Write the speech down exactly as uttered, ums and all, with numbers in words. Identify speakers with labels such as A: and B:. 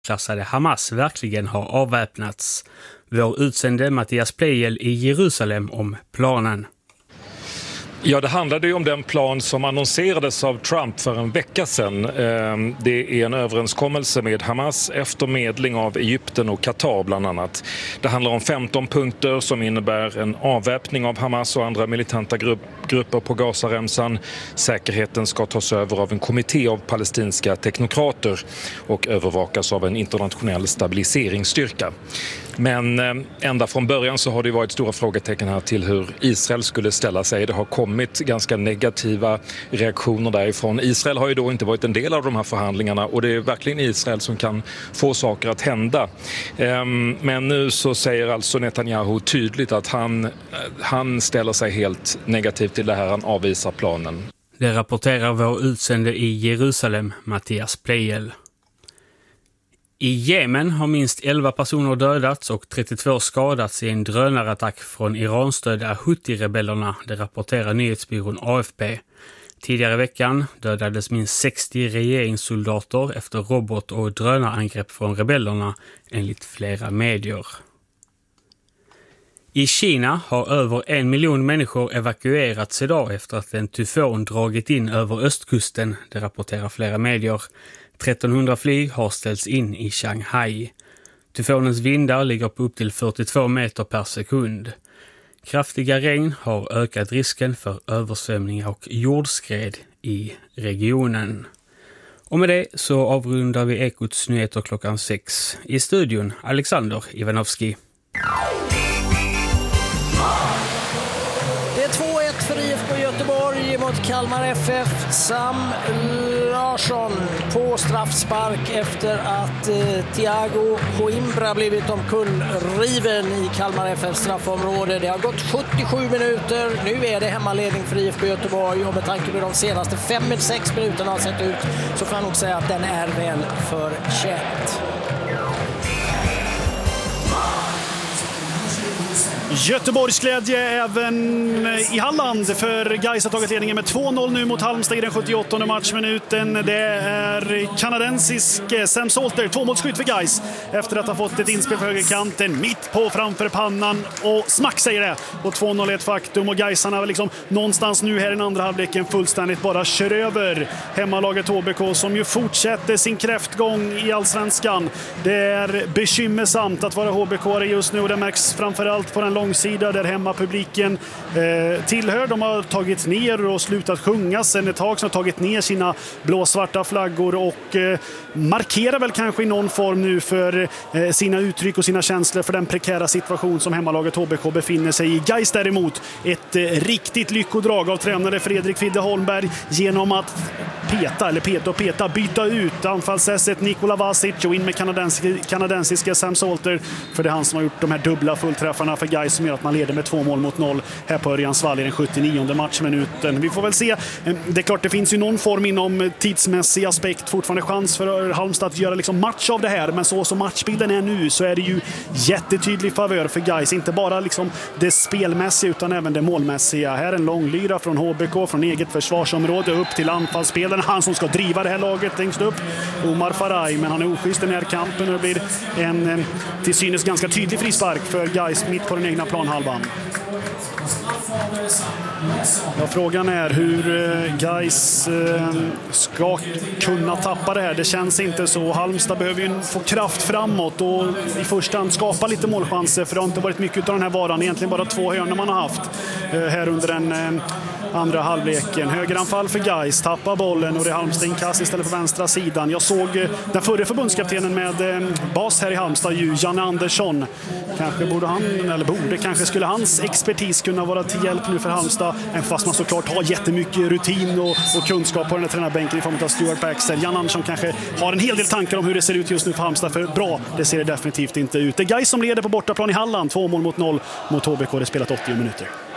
A: klassade Hamas verkligen har avväpnats. Vår utsände Mattias Plejel i Jerusalem om planen.
B: Ja, det handlade ju om den plan som annonserades av Trump för en vecka sedan. Det är en överenskommelse med Hamas efter medling av Egypten och Qatar bland annat. Det handlar om femton punkter som innebär en avväpning av Hamas och andra militanta grupper på Gazaremsan. Säkerheten ska tas över av en kommitté av palestinska teknokrater och övervakas av en internationell stabiliseringsstyrka. Men ända från början så har det varit stora frågetecken här till hur Israel skulle ställa sig. Det har kommit ganska negativa reaktioner därifrån. Israel har ju då inte varit en del av de här förhandlingarna och det är verkligen Israel som kan få saker att hända. Men nu så säger alltså Netanyahu tydligt att han, han ställer sig helt negativt till det här, han avvisar planen.
A: Det rapporterar vår utsände i Jerusalem, Mattias Plejel. I Jemen har minst elva personer dödats och trettiotvå skadats i en drönarattack från Iranstödda Houthi-rebellerna, det rapporterar nyhetsbyrån A F P. Tidigare i veckan dödades minst sextio regeringssoldater efter robot- och drönarangrepp från rebellerna, enligt flera medier. I Kina har över en miljon människor evakuerats idag efter att en tyfon dragit in över östkusten, det rapporterar flera medier. trettonhundra flyg har ställts in i Shanghai. Tyfonens vindar ligger på upp till fyrtiotvå meter per sekund. Kraftiga regn har ökat risken för översvämningar och jordskred i regionen. Och med det så avrundar vi Ekots nyheter klockan sex. I studion Alexander Ivanovski.
C: Det är två ett för I F K Göteborg mot Kalmar F F. Sam Larsson på straffspark efter att eh, Thiago Coimbra blivit omkullriven i Kalmar F F straffområde. Det har gått sjuttiosju minuter. Nu är det hemmaledning för I F K Göteborg och med tanke på de senaste fem till sex minuterna har sett ut så får jag nog säga att den är väl förtjänt.
D: Göteborgsglädje även i Halland för Gais har tagit ledningen med två noll nu mot Halmstad i den sjuttioåttonde matchminuten. Det är kanadensisk Sam Salter, tvåmålsskytt för Gais efter att ha fått ett inspel på högerkanten mitt på framför pannan och smack säger det. Och två noll är ett faktum och Gaisarna liksom någonstans nu här i den andra halvleken fullständigt bara kör över hemmalaget H B K som ju fortsätter sin kräftgång i allsvenskan. Det är bekymmersamt att vara H B K just nu och det märks framförallt på den långsida där hemmapubliken eh, tillhör. De har tagit ner och slutat sjunga sen ett tag, som har tagit ner sina blåsvarta flaggor och eh, markerar väl kanske i någon form nu för eh, sina uttryck och sina känslor för den prekära situation som hemmalaget H B K befinner sig i. Gais däremot ett eh, riktigt lyckodrag av tränare Fredrik Fidde Holmberg genom att peta, eller peta och peta, byta ut anfallsässet Nikola Vasic och in med kanadensiska, kanadensiska Sam Salter, för det är han som har gjort de här dubbla fullträffarna för Gais som gör att man leder med två mål mot noll här på Örjansvall i den sjuttionionde matchminuten. Vi får väl se. Det är klart det finns ju någon form inom tidsmässig aspekt fortfarande chans för Halmstad att göra liksom match av det här, men så som matchbilden är nu så är det ju jättetydlig favör för Gais, inte bara liksom det spelmässiga utan även det målmässiga. Här en lång lyra från H B K från eget försvarsområde upp till anfallsspelaren, han som ska driva det här laget längst upp, Omar Faraj, men han är oschysst i den här kampen och det blir en till synes ganska tydlig frispark för Gais mitt på den egna planhalvan. Ja, frågan är hur Gais ska kunna tappa det här. Det känns inte så. Halmstad behöver ju få kraft framåt och i första hand skapa lite målchanser, för det har inte varit mycket av den här varan. Egentligen bara två hörnor man har haft här under den andra halvleken. Högeranfall för Gais, tappar bollen och det är Halmstad inkast istället på vänstra sidan. Jag såg den förre förbundskaptenen med bas här i Halmstad, ju Janne Andersson. Kanske borde han, eller borde, kanske skulle hans expertis kunna vara till hjälp nu för Halmstad, även fast man såklart har jättemycket rutin och, och kunskap på den här tränarbänken i form av Stuart Baxter. Janne Andersson kanske har en hel del tankar om hur det ser ut just nu för Halmstad, för bra, det ser det definitivt inte ut. Det är Gais som leder på bortaplan i Halland, två mål mot noll mot H B K, det spelat åttio minuter.